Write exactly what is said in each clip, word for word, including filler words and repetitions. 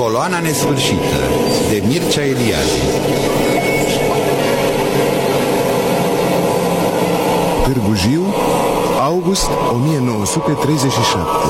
Coloana nesfârșită, de Mircea Eliade. Târgu Jiu, august o mie nouă sute treizeci și șapte.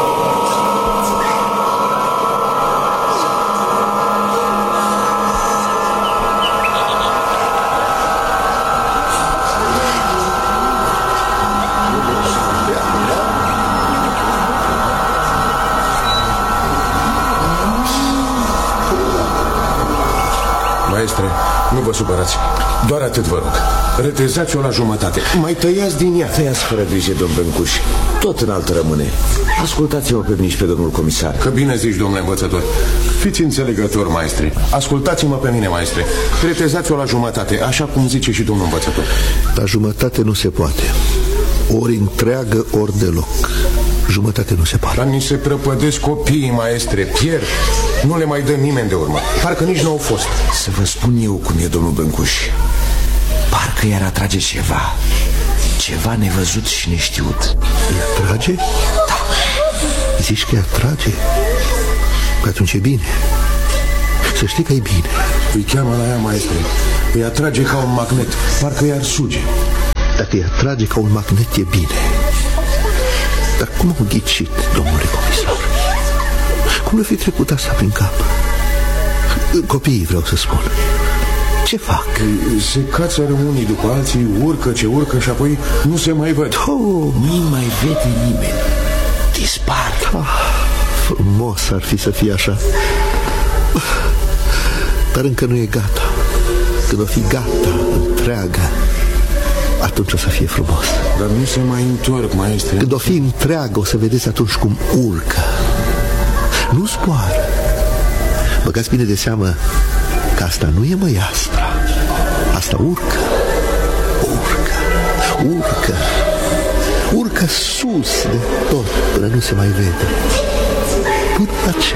Maestre, nu vă supărați. Doar atât vă rog. Retezați-o la jumătate. Mai tăiați din ea. Tăiați fără grijă, domn Bencuș. Tot înaltă rămâne. Ascultați-mă pe mine și pe domnul comisar. Că bine zici, domnule învățător. Fiți înțelegători, maestre. Ascultați-mă pe mine, maestre. Retezați-o la jumătate, așa cum zice și domnul învățător. La jumătate nu se poate. Ori întreagă, ori deloc. Jumătate nu se poate. Dar ni se prăpădesc copiii, maestre. Pierd. Nu le mai dă nimeni de urmă. Parcă nici nu au fost. Să vă spun eu cum e, domnul Bencuș. Parcă i-ar atrage ceva. Ceva nevăzut și neștiut. Îi atrage? Da. Zici că îi atrage? Că atunci e bine. Să știi că e bine. Îi cheamă la ea, maestre. Îi atrage ca un magnet. Parcă i-ar suge. Dacă îi atrage ca un magnet, e bine. Dar cum au ghicit, domnule comisar? Cum le fi trecut asta prin cap? Copiii, vreau să spun. Ce fac? Se cațără unii după alții, urcă ce urcă și apoi nu se mai văd. Oh, nu mai vede nimeni. Dispar. Ah, frumos ar fi să fie așa. Dar încă nu e gata. Când o fi gata, întreagă, atunci o să fie frumos. Dar nu se mai întorc, maestre. Când o fi întreagă, o să vedeți atunci cum urcă. Nu zboară. Băgați bine de seamă că asta nu e măiastra. Asta urcă. Urcă. Urcă. Urcă sus de tot până nu se mai vede. Până la cer.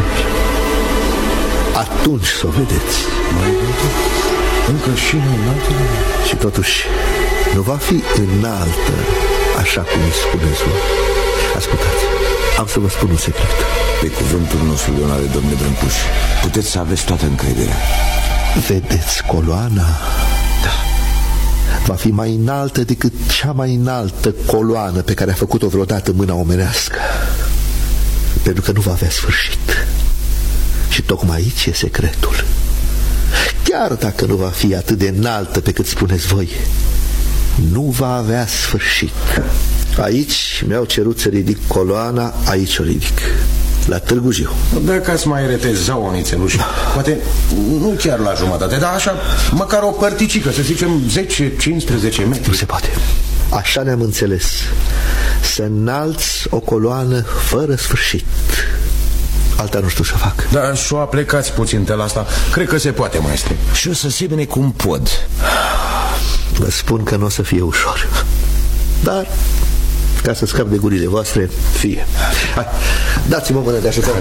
Atunci să o vedeți. Mai vede? Încă și înaltă? Și totuși nu va fi înaltă așa cum îi spuneți voi. Ascultați, am să vă spun un secret. Pe cuvântul nostru de onoare, domnule Bencuș, puteți să aveți toată încrederea. Vedeți coloana? Da. Va fi mai înaltă decât cea mai înaltă coloană pe care a făcut-o vreodată mâna omenească. Pentru că nu va avea sfârșit. Și tocmai aici e secretul. Chiar dacă nu va fi atât de înaltă pe cât spuneți voi, nu va avea sfârșit. Aici mi-au cerut să ridic coloana, aici o ridic. La Târgu Jiu. Dacă ați mai reteza o nițelușă, poate nu chiar la jumătate, dar așa, măcar o părticică, să zicem zece cincisprezece metri. Nu se poate. Așa ne-am înțeles. Să înalți o coloană fără sfârșit. Alta nu știu să fac. Dar și-o aplecați puțin de la asta. Cred că se poate, maestre. Și o să semene cu un pod. Vă spun că nu o să fie ușor. Dar ca să scap de gurile voastre, fie. Hai, dați-mă mână de ajutor.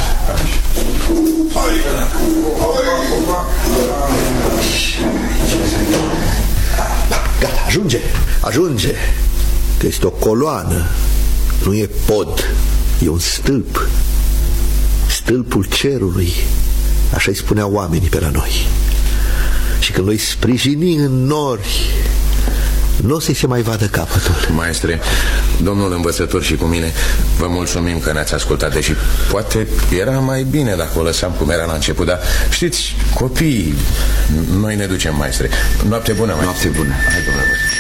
Gata, ajunge, ajunge. Că este o coloană. Nu e pod, e un stâlp. Stâlpul cerului. Așa-i spuneau oamenii pe la noi. Și când noi sprijini în nori, nu o să-i se mai vadă capătul. Maestre, domnul învățător și cu mine vă mulțumim că ne-ați ascultat. Deși poate era mai bine dacă o lăsam cum era la început. Dar știți, copiii, noi ne ducem, maestre. Noapte bună, maestre. Noapte bună. Hai, domnule.